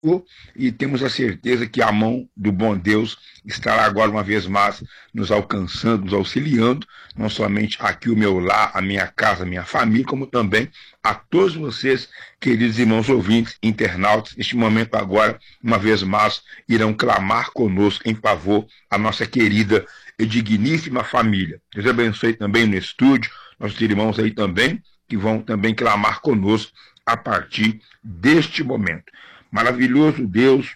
e temos a certeza que a mão do bom Deus estará agora uma vez mais nos alcançando, nos auxiliando, não somente aqui o meu lar, a minha casa, a minha família, como também a todos vocês, queridos irmãos ouvintes, internautas, neste momento agora, uma vez mais, irão clamar conosco em favor a nossa querida e digníssima família. Deus abençoe também no estúdio, nossos irmãos aí também, que vão também clamar conosco a partir deste momento. Maravilhoso Deus,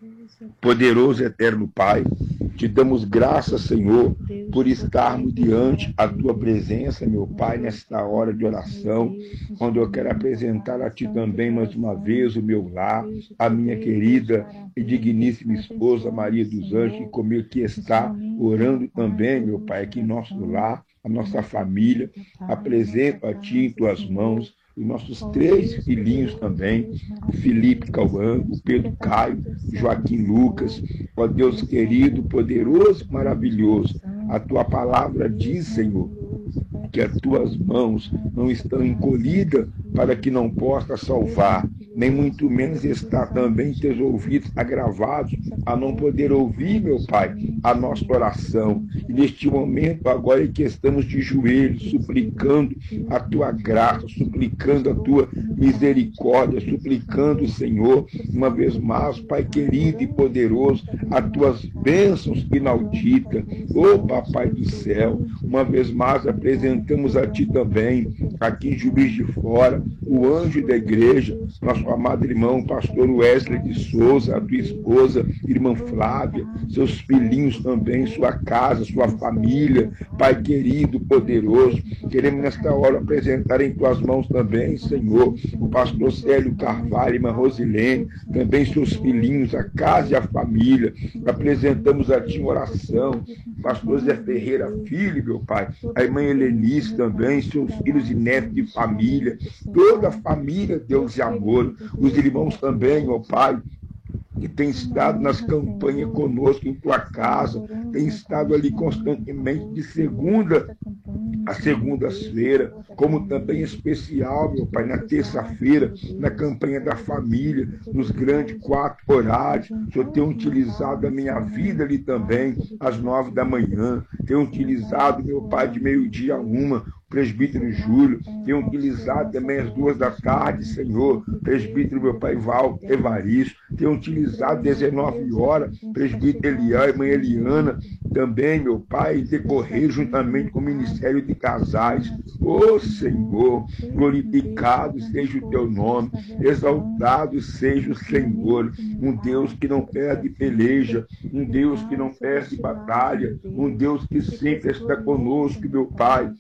poderoso eterno Pai, te damos graças, Senhor, por estarmos diante a tua presença, meu Pai, nesta hora de oração, onde eu quero apresentar a ti também mais uma vez o meu lar, a minha querida e digníssima esposa Maria dos Anjos, que comigo aqui está, orando também, meu Pai, aqui em nosso lar, a nossa família. Apresento a ti em tuas mãos os nossos três filhinhos também, o Felipe Cauã, o Pedro Caio, o Joaquim Lucas. Ó Deus querido, poderoso, maravilhoso, a tua palavra diz, Senhor, que as tuas mãos não estão encolhidas para que não possa salvar, nem muito menos está também teus ouvidos agravados a não poder ouvir, meu Pai, a nossa oração. E neste momento, agora que estamos de joelhos, suplicando a tua graça, suplicando a tua misericórdia, suplicando, Senhor, uma vez mais, Pai querido e poderoso, as tuas bênçãos inauditas. Ô Papai do céu, uma vez mais apresentamos a ti também, aqui em Juiz de Fora, o anjo da igreja, nosso amado irmão, pastor Wesley de Souza, a tua esposa, irmã Flávia, seus filhinhos também, sua casa, sua família, Pai querido, poderoso. Queremos nesta hora apresentar em tuas mãos também, Senhor, o pastor Célio Carvalho, irmã Rosilene, também seus filhinhos, a casa e a família. Apresentamos a ti em oração, pastor Zé Ferreira Filho, meu Pai, a irmã Helenice também, seus filhos e netos de família, toda a família, Deus e amor, os irmãos também, ó Pai, que tem estado nas campanhas conosco em tua casa, tem estado ali constantemente de segunda a segundas-feira, como também especial, meu Pai, na terça-feira, na campanha da família, nos grandes 4 horários. O Senhor tem utilizado a minha vida ali também, às 9 da manhã, tem utilizado, meu Pai, de meio-dia a 1, presbítero Júlio, tem utilizado também às 2 da tarde, Senhor, presbítero meu pai Val Evaristo, tem utilizado 19 horas, presbítero Elian, irmã Eliana, também, meu Pai, decorrer juntamente com o Ministério de Casais. Ô Senhor, glorificado seja o teu nome, exaltado seja o Senhor, um Deus que não perde peleja, um Deus que não perde batalha, um Deus que sempre está conosco, meu Pai,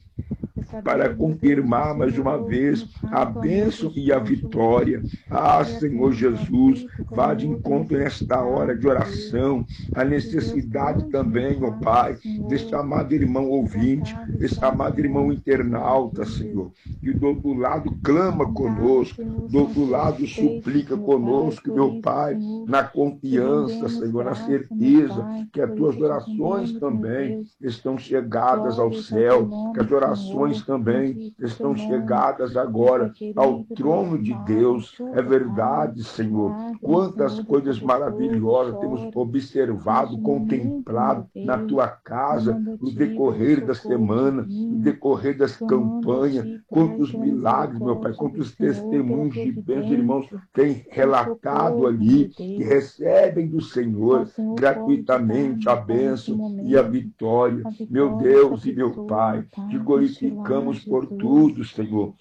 para confirmar mais uma vez a bênção e a vitória. Ah, Senhor Jesus, vá de encontro nesta hora de oração, a necessidade também, ó Pai, deste amado irmão ouvinte, deste amado irmão internauta, Senhor, que do outro lado clama conosco, do outro lado suplica conosco, meu Pai, na confiança, Senhor, na certeza que as tuas orações também estão chegadas ao céu, que as orações também estão chegadas agora ao trono de Deus. É verdade, Senhor. Quantas coisas maravilhosas temos observado, contemplado na tua casa, no decorrer da semana, no decorrer das campanhas. Quantos milagres, meu Pai, quantos testemunhos de bênçãos, irmãos, têm relatado ali, que recebem do Senhor gratuitamente a bênção e a vitória. Meu Deus e meu Pai, te glorificamos por tudo, Senhor.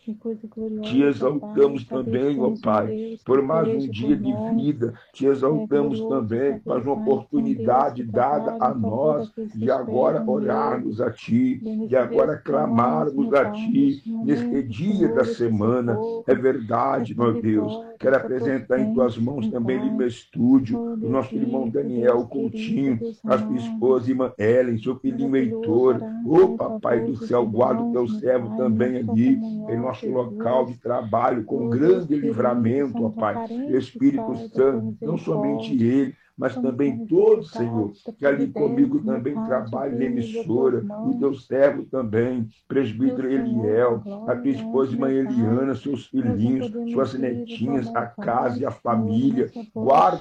Te exaltamos também, ó Pai, por mais um dia de vida. Te exaltamos também por uma oportunidade dada a nós de agora orarmos a Ti, de agora clamarmos a Ti neste dia da semana. É verdade, meu Deus. Quero apresentar em Tuas mãos também ali meu estúdio, o nosso irmão Daniel Coutinho, a sua esposa, irmã Ellen, seu filhinho Heitor. Ô Papai do céu, guarda o Teu servo também ali, em nosso local de trabalho, com grande livramento, ó Pai. Espírito Santo, não somente ele, mas Somos também todos, Senhor, necessitados da que ali comigo providência, meu também Pai, de trabalham na Deus, das tuas emissora, o teu mãos. servo também, Meu presbítero Senhor, da Eliel, a tua glória, esposa, irmã meu Pai, Eliana, seus nós não filhinhos, podemos suas ir, ó netinhas, a meu casa Pai, e a Senhor, a família. nossa Guarda